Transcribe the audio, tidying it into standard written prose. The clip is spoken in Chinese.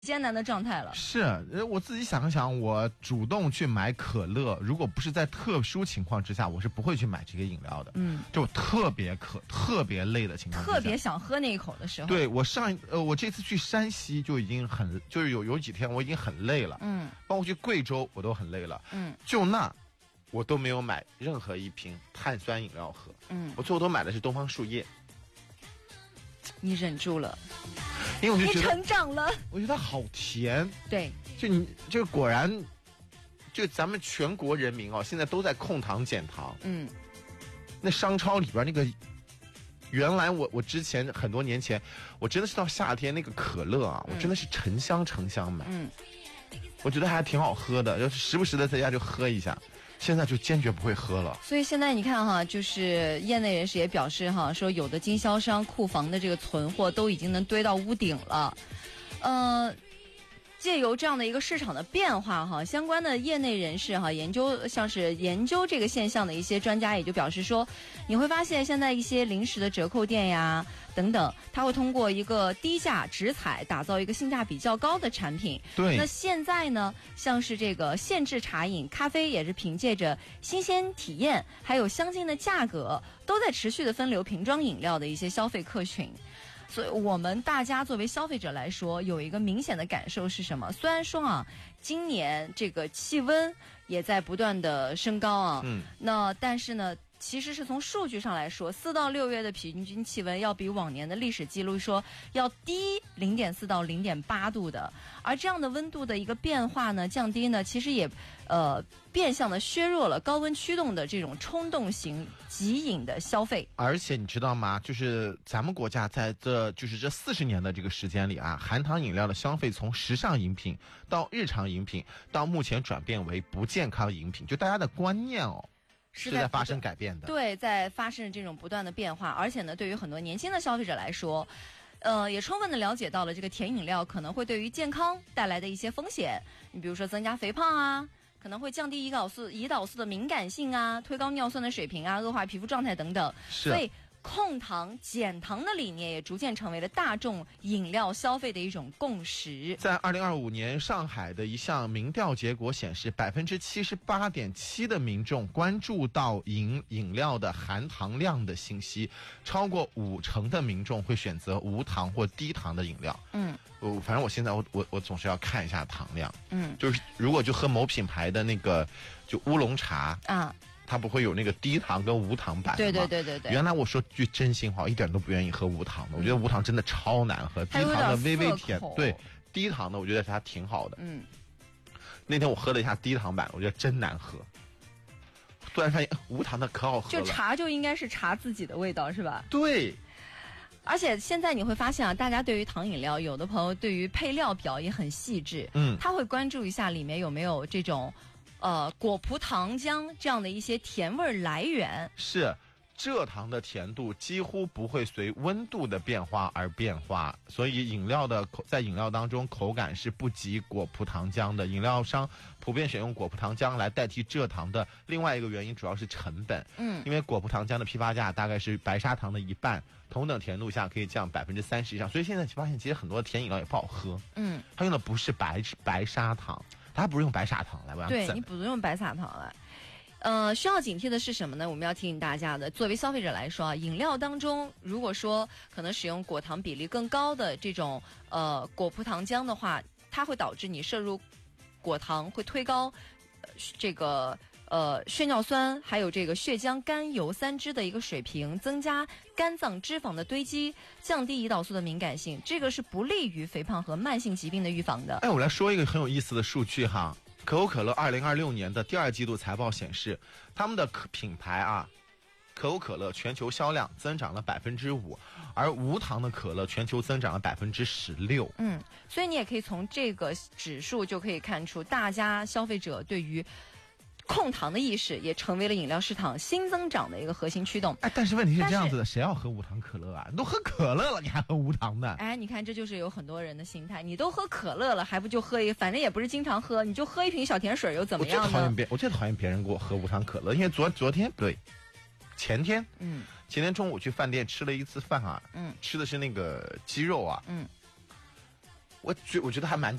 艰难的状态了。 是，我自己想想，我主动去买可乐，如果不是在特殊情况之下，我是不会去买这个饮料的。就特别特别累的情况之下， 特别想喝那一口的时候。 对，我这次去山西就已经就是有几天我已经很累了。包括去贵州我都很累了。就那我都没有买任何一瓶碳酸饮料喝。我最后都买的是东方树叶。 你忍住了。 因为我就觉得你成长了， 我觉得它好甜。 对， 就果然，就咱们全国人民现在都在控糖减糖。那商超里边那个，原来我之前很多年前，我真的是到夏天那个可乐啊，我真的是成箱买。我觉得还挺好喝的，就是时不时的在家就喝一下。现在就坚决不会喝了。 所以现在你看哈，就是业内人士也表示哈，说有的经销商库房的这个存货都已经能堆到屋顶了。借由这样的一个市场的变化哈，相关的业内人士哈像是研究这个现象的一些专家也就表示说，你会发现现在一些零食的折扣店呀等等，它会通过一个低价直采打造一个性价比较高的产品。 对。 那现在呢，像是这个现制茶饮、咖啡也是凭借着新鲜体验，还有相近的价格，都在持续的分流瓶装饮料的一些消费客群。所以我们大家作为消费者来说，有一个明显的感受是什么？虽然说啊，今年这个气温也在不断的升高啊，那但是呢，其实是从数据上来说，4到6月的平均气温要比往年的历史记录说要低0.4到0.8度的，而这样的温度的一个变化呢，降低呢，其实也变相的削弱了高温驱动的这种冲动型即饮的消费。 而且你知道吗？就是咱们国家在这40年的这个时间里啊，含糖饮料的消费从时尚饮品到日常饮品，到目前转变为不健康饮品，就大家的观念是在发生改变的。 对，在发生这种不断的变化。而且呢，对于很多年轻的消费者来说，也充分的了解到了这个甜饮料可能会对于健康带来的一些风险。你比如说增加肥胖啊，可能会降低胰岛素的敏感性啊，推高尿酸的水平啊，恶化皮肤状态等等。所以控糖减糖的理念也逐渐成为了大众饮料消费的一种共识。 在2025年上海的一项民调结果显示，78.7%的民众关注到饮料的含糖量的信息，超过50%的民众会选择无糖或低糖的饮料。反正我现在我总是要看一下糖量。就是如果就喝某品牌的那个就乌龙茶啊，它不会有那个低糖跟无糖版的吗？对。原来我说句真心话，一点都不愿意喝无糖的，我觉得无糖真的超难喝，低糖的微微甜。对，低糖的我觉得它挺好的。那天我喝了一下低糖版，我觉得真难喝。突然发现无糖的可好喝了。就茶就应该是茶自己的味道，是吧？ 对。 而且现在你会发现啊，大家对于糖饮料，有的朋友对于配料表也很细致。他会关注一下里面有没有这种果葡糖浆这样的一些甜味来源。 是，蔗糖的甜度几乎不会随温度的变化而变化，所以在饮料当中口感是不及果葡糖浆的。饮料商普遍选用果葡糖浆来代替蔗糖的另外一个原因主要是成本。因为果葡糖浆的批发价大概是白砂糖的1半，同等甜度下可以降30%以上，所以现在发现其实很多甜饮料也不好喝。它用的不是白砂糖，它不是用白砂糖来。 对，你不用白砂糖来。需要警惕的是什么呢？我们要提醒大家的，作为消费者来说啊，饮料当中如果说可能使用果糖比例更高的这种果葡糖浆的话，它会导致你摄入果糖会推高这个血尿酸还有这个血浆甘油三酯的一个水平，增加肝脏脂肪的堆积，降低胰岛素的敏感性，这个是不利于肥胖和慢性疾病的预防的。 我来说一个很有意思的数据哈。可口可乐2026年的第2季度财报显示，他们的品牌啊，可口可乐全球销量增长了5%，而无糖的可乐全球增长了16%。 所以你也可以从这个指数就可以看出，大家消费者对于控糖的意识也成为了饮料市场新增长的一个核心驱动。 但是问题是这样子的，谁要喝无糖可乐啊？你都喝可乐了，你还喝无糖的？ 你看这就是有很多人的心态，你都喝可乐了，还不就喝一个，反正也不是经常喝，你就喝一瓶小甜水又怎么样呢？ 我最讨厌别人给我喝无糖可乐，因为昨天不对，前天中午去饭店吃了一次饭啊，吃的是那个鸡肉啊， 我觉得还蛮